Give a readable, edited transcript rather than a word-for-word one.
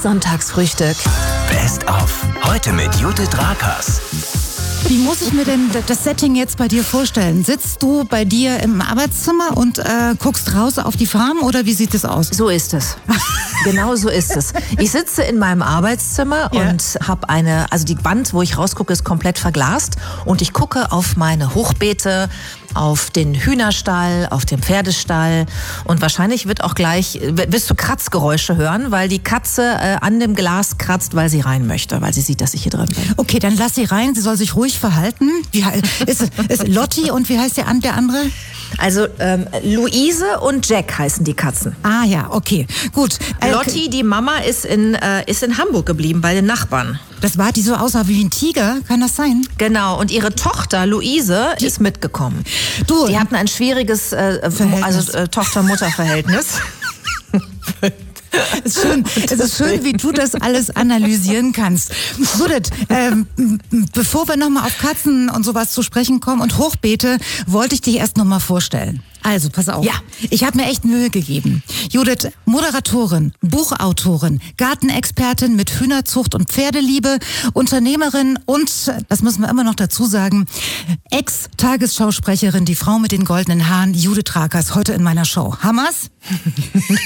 Sonntagsfrühstück. Best of. Heute mit Judith Rakers. Wie muss ich mir denn das Setting jetzt bei dir vorstellen? Sitzt du bei dir im Arbeitszimmer und guckst raus auf die Farm oder wie sieht es aus? So ist es. Genau so ist es. Ich sitze in meinem Arbeitszimmer und habe also die Wand, wo ich rausgucke, ist komplett verglast und ich gucke auf meine Hochbeete, auf den Hühnerstall, auf den Pferdestall und wahrscheinlich wirst du Kratzgeräusche hören, weil die Katze an dem Glas kratzt, weil sie rein möchte, weil sie sieht, dass ich hier drin bin. Okay, dann lass sie rein, sie soll sich ruhig verhalten. Ist Lotti und wie heißt der andere? Also Luise und Jack heißen die Katzen. Ah ja, okay, gut. Lotti, die Mama, ist in Hamburg geblieben bei den Nachbarn. Das war, die so aussah wie ein Tiger, kann das sein? Genau, und ihre Tochter Luise ist mitgekommen. Die hatten ein schwieriges Tochter-Mutter-Verhältnis. Es ist schön, wie du das alles analysieren kannst. Judith, bevor wir nochmal auf Katzen und sowas zu sprechen kommen und Hochbeete, wollte ich dich erst nochmal vorstellen. Also, pass auf. Ja. Ich habe mir echt Mühe gegeben. Judith, Moderatorin, Buchautorin, Gartenexpertin mit Hühnerzucht und Pferdeliebe, Unternehmerin und, das müssen wir immer noch dazu sagen, Ex-Tagesschausprecherin, die Frau mit den goldenen Haaren, Judith Rakers, heute in meiner Show. Hammers?